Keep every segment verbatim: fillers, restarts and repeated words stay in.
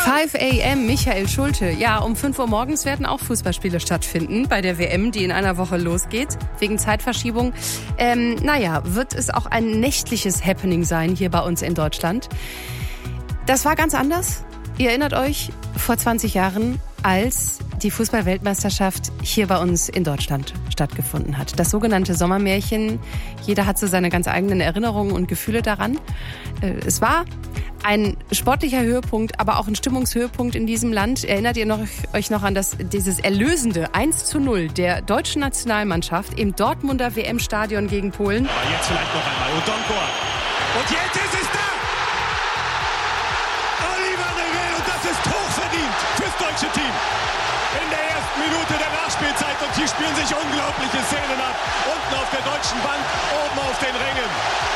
fünf a m, Michael Schulte. Ja, um fünf Uhr morgens werden auch Fußballspiele stattfinden bei der W M, die in einer Woche losgeht, wegen Zeitverschiebung. Ähm, naja, wird es auch ein nächtliches Happening sein hier bei uns in Deutschland. Das war ganz anders. Ihr erinnert euch, vor zwanzig Jahren, als die Fußball-Weltmeisterschaft hier bei uns in Deutschland stattgefunden hat. Das sogenannte Sommermärchen. Jeder hat so seine ganz eigenen Erinnerungen und Gefühle daran. Es war ein sportlicher Höhepunkt, aber auch ein Stimmungshöhepunkt in diesem Land. Erinnert ihr noch, euch noch an das, dieses erlösende eins zu null der deutschen Nationalmannschaft im Dortmunder W M-Stadion gegen Polen? Aber jetzt vielleicht noch einmal Odonkor. Und jetzt ist es da! Oliver Nevel, und das ist hochverdient fürs deutsche Team. In der ersten Minute der Nachspielzeit, und hier spielen sich unglaubliche Szenen ab. Unten auf der deutschen Bank, oben auf den Rängen.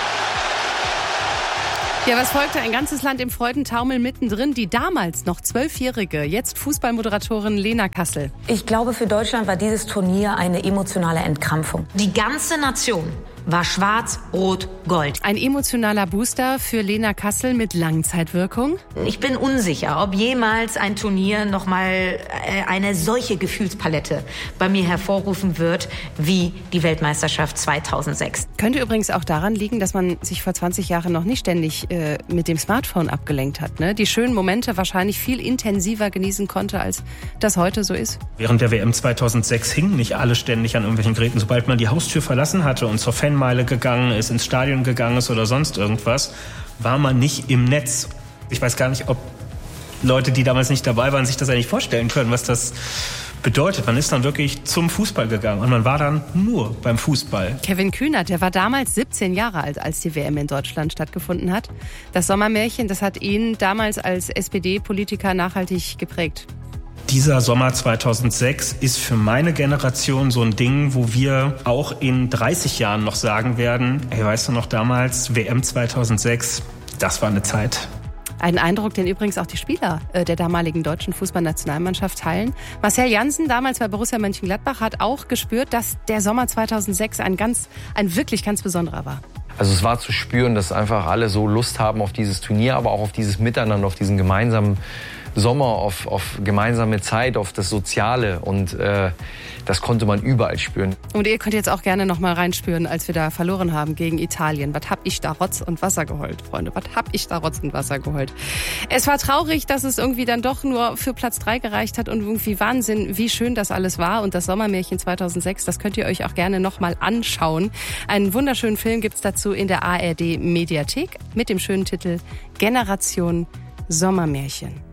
Ja, was folgte? Ein ganzes Land im Freudentaumel mittendrin. Die damals noch zwölfjährige, jetzt Fußballmoderatorin Lena Kassel. Ich glaube, für Deutschland war dieses Turnier eine emotionale Entkrampfung. Die ganze Nation war schwarz, rot, gold. Ein emotionaler Booster für Lena Kassel mit Langzeitwirkung. Ich bin unsicher, ob jemals ein Turnier nochmal eine solche Gefühlspalette bei mir hervorrufen wird, wie die Weltmeisterschaft zweitausendsechs. Könnte übrigens auch daran liegen, dass man sich vor zwanzig Jahren noch nicht ständig äh, mit dem Smartphone abgelenkt hat. Ne? Die schönen Momente wahrscheinlich viel intensiver genießen konnte, als das heute so ist. Während der W M zweitausendsechs hingen nicht alle ständig an irgendwelchen Geräten. Sobald man die Haustür verlassen hatte und zur Fanmeile gegangen ist, ins Stadion gegangen ist oder sonst irgendwas, war man nicht im Netz. Ich weiß gar nicht, ob Leute, die damals nicht dabei waren, sich das eigentlich vorstellen können, was das bedeutet. Man ist dann wirklich zum Fußball gegangen und man war dann nur beim Fußball. Kevin Kühnert, der war damals siebzehn Jahre alt, als die W M in Deutschland stattgefunden hat. Das Sommermärchen, das hat ihn damals als S P D-Politiker nachhaltig geprägt. Dieser Sommer zweitausendsechs ist für meine Generation so ein Ding, wo wir auch in dreißig Jahren noch sagen werden, hey, weißt du noch damals, W M zweitausendsechs, das war eine Zeit. Ein Eindruck, den übrigens auch die Spieler äh, der damaligen deutschen Fußballnationalmannschaft teilen. Marcel Janssen, damals bei Borussia Mönchengladbach, hat auch gespürt, dass der Sommer zweitausendsechs ein ganz, ein wirklich ganz besonderer war. Also es war zu spüren, dass einfach alle so Lust haben auf dieses Turnier, aber auch auf dieses Miteinander, auf diesen gemeinsamen Sommer, auf, auf gemeinsame Zeit, auf das Soziale, und äh, das konnte man überall spüren. Und ihr könnt jetzt auch gerne noch mal reinspüren, als wir da verloren haben gegen Italien. Was hab ich da Rotz und Wasser geheult, Freunde? Was hab ich da Rotz und Wasser geheult? Es war traurig, dass es irgendwie dann doch nur für Platz drei gereicht hat, und irgendwie Wahnsinn, wie schön das alles war. Und das Sommermärchen zweitausendsechs, das könnt ihr euch auch gerne noch mal anschauen. Einen wunderschönen Film gibt's dazu in der A R D Mediathek mit dem schönen Titel Generation Sommermärchen.